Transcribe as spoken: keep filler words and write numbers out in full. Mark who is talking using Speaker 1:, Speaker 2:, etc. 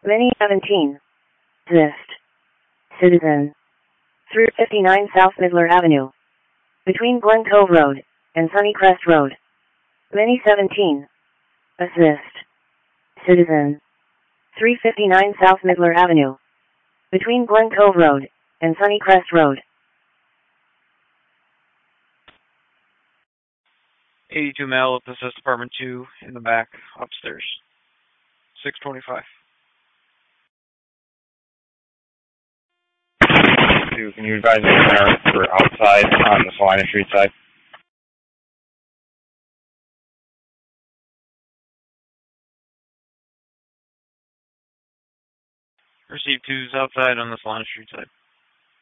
Speaker 1: Mini seventeen. Exist. Citizen. three fifty-nine South Midler Avenue. Between Glen Cove Road and Sunnycrest Road. Mini seventeen. Assist. Citizen. three fifty-nine South Midler Avenue. Between Glen Cove Road and Sunnycrest Road.
Speaker 2: eighty-two male with Assist Department two in the back, upstairs. six twenty-five.
Speaker 3: Two, can you advise the center for outside on the Salina Street side?
Speaker 2: Receive two's outside on the Salina Street side.